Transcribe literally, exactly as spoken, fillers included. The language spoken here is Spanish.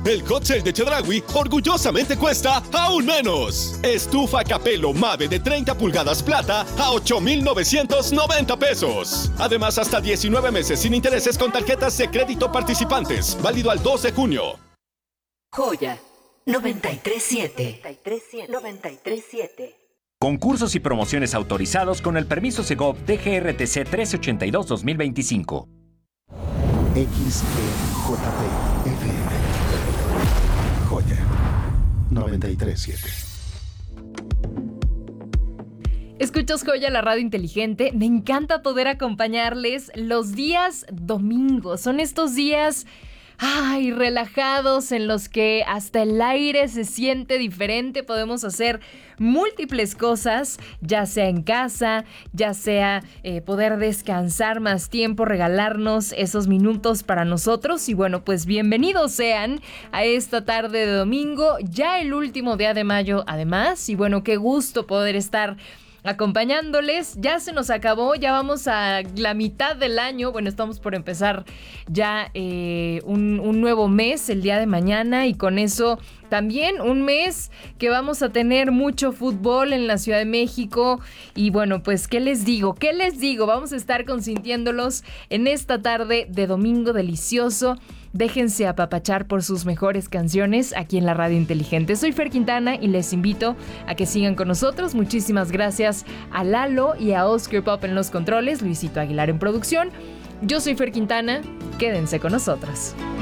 El hot sale de Chedraui orgullosamente cuesta aún menos. Estufa Capello Mave de treinta pulgadas plata a ocho mil novecientos noventa pesos. Además, hasta diecinueve meses sin intereses con tarjetas de crédito participantes. Válido al dos de junio. Joya noventa y tres siete. noventa y tres siete. Concursos y promociones autorizados con el permiso Segov D G R T C trece ochenta y dos dos mil veinticinco. X E J P F M. Joya noventa y tres siete. Escuchas Joya, la radio inteligente. Me encanta poder acompañarles los días domingos. Son estos días, ay, relajados, en los que hasta el aire se siente diferente. Podemos hacer múltiples cosas, ya sea en casa, ya sea eh, poder descansar más tiempo, regalarnos esos minutos para nosotros. Y bueno, pues bienvenidos sean a esta tarde de domingo, ya el último día de mayo además. Y bueno, qué gusto poder estar acompañándoles. Ya se nos acabó, ya vamos a la mitad del año. Bueno, estamos por empezar ya eh, un, un nuevo mes el día de mañana, y con eso también un mes que vamos a tener mucho fútbol en la Ciudad de México. Y bueno, pues ¿qué les digo? ¿Qué les digo? Vamos a estar consintiéndolos en esta tarde de domingo delicioso. Déjense apapachar por sus mejores canciones aquí en la Radio Inteligente. Soy Fer Quintana y les invito a que sigan con nosotros. Muchísimas gracias a Lalo y a Oscar Pop en los controles, Luisito Aguilar en producción. Yo soy Fer Quintana, quédense con nosotros.